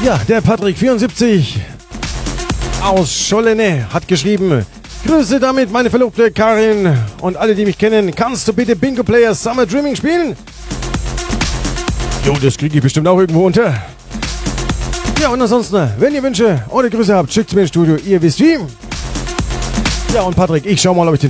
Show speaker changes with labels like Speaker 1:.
Speaker 1: Ja, der Patrick74 aus Schollene hat geschrieben: Grüße damit meine Verlobte Karin und alle, die mich kennen. Kannst du bitte Bingo Players Summer Dreaming spielen? Jo, das kriege ich bestimmt auch irgendwo unter. Ja, und ansonsten, wenn ihr Wünsche oder Grüße habt, schickt sie mir ins Studio. Ihr wisst wie. Ja, und Patrick, ich schau mal, ob ich den